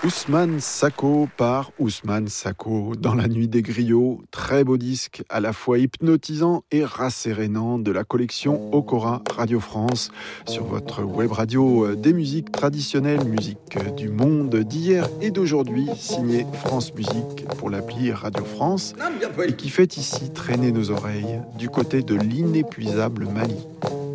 Ousmane Sako par Ousmane Sako dans la nuit des griots, très beau disque à la fois hypnotisant et rassérénant de la collection Okora Radio France sur votre web radio des musiques traditionnelles, musique du monde d'hier et d'aujourd'hui, signé France Musique pour l'appli Radio France et qui fait ici traîner nos oreilles du côté de l'inépuisable Mali.